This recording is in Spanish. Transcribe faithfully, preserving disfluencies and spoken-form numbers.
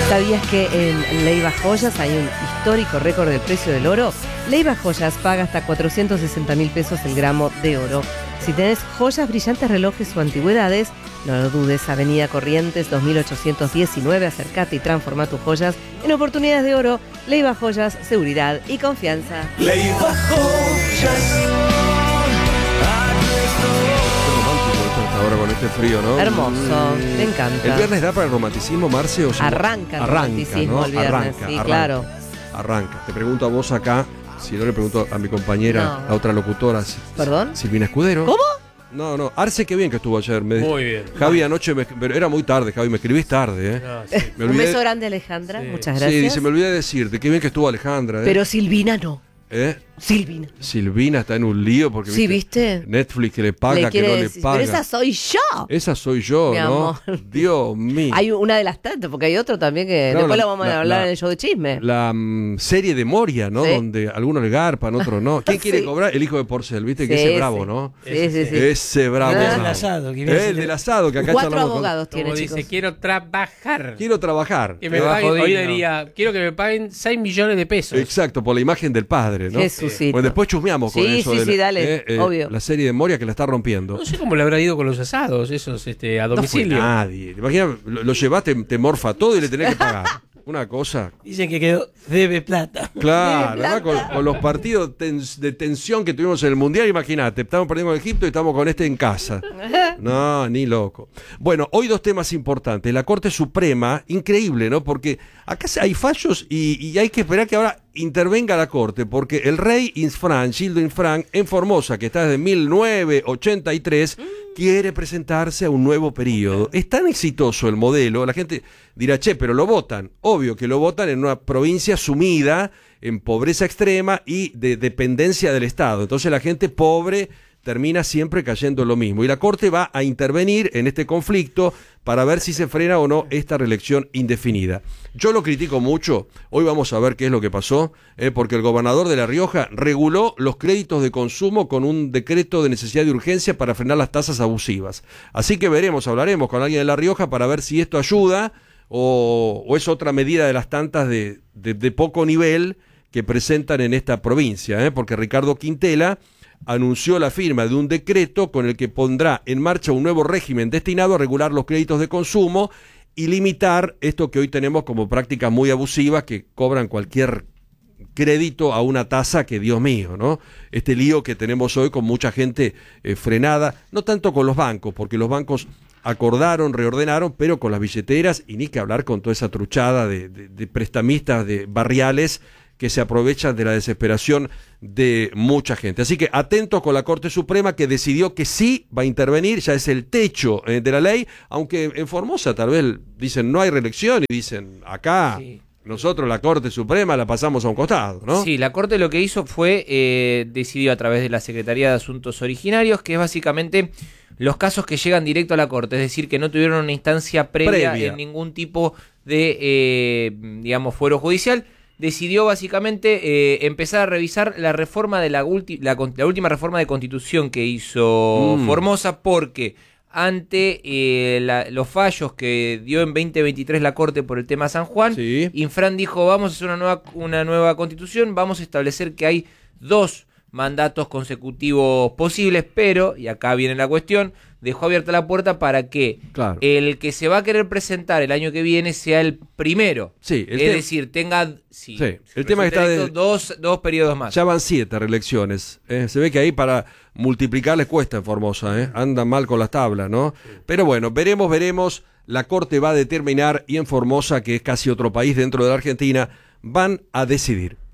¿Sabías que en Leiva Joyas hay un histórico récord del precio del oro? Leiva Joyas paga hasta cuatrocientos sesenta mil pesos el gramo de oro. Si tenés joyas, brillantes, relojes o antigüedades, no lo dudes, Avenida Corrientes dos mil ochocientos diecinueve, acércate y transforma tus joyas en oportunidades de oro. Leiva Joyas, seguridad y confianza. Leiva Joyas. Ahora con este frío, ¿no? Hermoso, mm. me encanta. ¿El viernes da para el romanticismo, Marce? O si arranca el arranca, romanticismo, ¿no? el viernes, arranca, sí, arranca, claro. Arranca. Te pregunto a vos acá, si no le pregunto a mi compañera, no. la otra locutora. ¿Perdón? Silvina Escudero. ¿Cómo? No, no, Arce, qué bien que estuvo ayer. Me, muy bien. Javi, anoche, me, pero era muy tarde, Javi, me escribís tarde, ¿eh? No, sí. Me Un olvidé, beso grande, Alejandra, sí. muchas gracias. Sí, dice, me olvidé de decirte, qué bien que estuvo Alejandra, ¿eh? Pero Silvina no. ¿Eh? Silvina. Silvina está en un lío porque Sí, ¿viste? Netflix que le paga, Le que no decir, le paga. pero esa soy yo. Esa soy yo, Mi ¿no? amor. Dios mío. Hay una de las tantas, porque hay otro también que Claro, después la- lo vamos la- a hablar la- en el show de chisme. La mm, serie de Moria, ¿no? Sí. Donde algunos le garpan, otros no. ¿Quién quiere Sí. cobrar? El hijo de Porcel, ¿viste? Que Sí, ese bravo, sí. ¿no? Sí, sí, sí. Ese bravo. Ah. bravo. El asado, que viene Eh, a el ser- del asado, que acá Cuatro charlamos con- abogados tiene, Como chicos. dice, quiero trabajar. Quiero trabajar. Que me Trabajo paguen, hoy digno. diría, quiero que me paguen seis millones de pesos. Exacto, por la imagen del padre, ¿no? Jesucito. Bueno, después chusmeamos con Sí, eso. sí, del- sí, dale, obvio. La serie de Moria que la está rompiendo. No sé cómo le habrá ido con los asados, esos este, a No fue domicilio. nadie. Imagina, lo, lo llevas, te, te morfa todo y le tenés que pagar. Una cosa. Dicen que quedó debe plata. Claro, Debe además con, con los partidos tens- de tensión que tuvimos en el Mundial, imagínate, estamos perdiendo con Egipto y estamos con este en casa. No, ni loco. Bueno, hoy dos temas importantes. La Corte Suprema, increíble, ¿no? Porque acá hay fallos y, y hay que esperar que ahora intervenga la Corte, porque el rey Infran, Gildo Infran, en Formosa, que está desde mil novecientos ochenta y tres, quiere presentarse a un nuevo periodo. Es tan exitoso el modelo, la gente dirá, che, pero lo votan. Obvio que lo votan en una provincia sumida en pobreza extrema y de dependencia del Estado. Entonces la gente pobre termina siempre cayendo en lo mismo. Y la Corte va a intervenir en este conflicto para ver si se frena o no esta reelección indefinida. Yo lo critico mucho, hoy vamos a ver qué es lo que pasó, eh, porque el gobernador de La Rioja reguló los créditos de consumo con un decreto de necesidad de urgencia para frenar las tasas abusivas. Así que veremos, hablaremos con alguien de La Rioja para ver si esto ayuda o, o es otra medida de las tantas de, de, de poco nivel que presentan en esta provincia, eh, porque Ricardo Quintela anunció la firma de un decreto con el que pondrá en marcha un nuevo régimen destinado a regular los créditos de consumo y limitar esto que hoy tenemos como prácticas muy abusivas que cobran cualquier crédito a una tasa que, Dios mío, ¿no? Este lío que tenemos hoy con mucha gente eh, frenada, no tanto con los bancos, porque los bancos acordaron, reordenaron, pero con las billeteras y ni que hablar con toda esa truchada de, de, de prestamistas de barriales que se aprovechan de la desesperación de mucha gente. Así que atentos con la Corte Suprema, que decidió que sí va a intervenir, ya es el techo eh, de la ley, aunque en Formosa tal vez dicen no hay reelección y dicen acá Sí. nosotros la Corte Suprema la pasamos a un costado, ¿no? Sí, la Corte lo que hizo fue, eh, decidió a través de la Secretaría de Asuntos Originarios, que es básicamente los casos que llegan directo a la Corte, es decir, que no tuvieron una instancia previa, Previa. en ningún tipo de, eh, digamos, fuero judicial. Decidió básicamente eh, empezar a revisar la reforma de la, ulti- la, con- la última reforma de Constitución que hizo Mm. Formosa, porque ante eh, la- los fallos que dio en veinte veintitrés la Corte por el tema San Juan, Sí. Infran dijo, vamos a hacer una nueva, una nueva constitución, vamos a establecer que hay dos mandatos consecutivos posibles, pero, y acá viene la cuestión, dejó abierta la puerta para que Claro. el que se va a querer presentar el año que viene sea el primero. Sí, el es te- decir, tenga sí, Sí, el tema está de- dos, dos periodos más. Ya van siete reelecciones. eh. Se ve que ahí para multiplicar les cuesta en Formosa, ¿eh? Andan mal con las tablas, ¿no? Pero bueno, veremos, veremos. La Corte va a determinar y en Formosa, que es casi otro país dentro de la Argentina, van a decidir.